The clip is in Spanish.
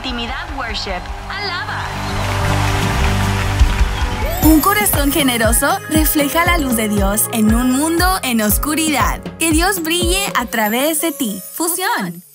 Intimidad Worship. Alaba. Un corazón generoso refleja la luz de Dios en un mundo en oscuridad. Que Dios brille a través de ti. Fusión.